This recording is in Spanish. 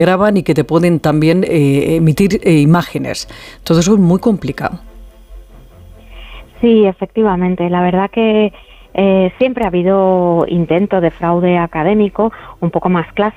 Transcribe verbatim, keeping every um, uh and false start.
graban y que te pueden también eh, emitir eh, imágenes. Todo eso es muy complicado. Sí, efectivamente. La verdad que eh, siempre ha habido intentos de fraude académico un poco más clásicos.